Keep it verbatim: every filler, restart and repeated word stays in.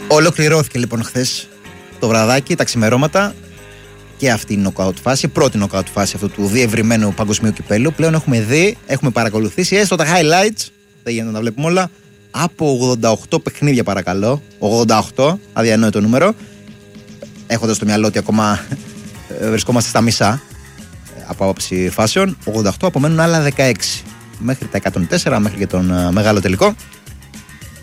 Ολοκληρώθηκε λοιπόν χθες το βραδάκι, τα ξημερώματα και αυτή η νοκάουτ φάση, η πρώτη νοκάουτ φάση αυτού του διευρυμένου παγκοσμίου κυπέλλου. Πλέον έχουμε δει, έχουμε παρακολουθήσει έστω τα highlights, δεν γίνεται να τα βλέπουμε όλα, από ογδόντα οκτώ παιχνίδια παρακαλώ. ογδόντα οκτώ, αδιανόητο νούμερο. Έχοντας στο μυαλό ότι ακόμα βρισκόμαστε στα μισά από άποψη φάσεων. ογδόντα οκτώ, απομένουν άλλα δεκαέξι μέχρι τα εκατόν τέσσερα, μέχρι και τον μεγάλο τελικό.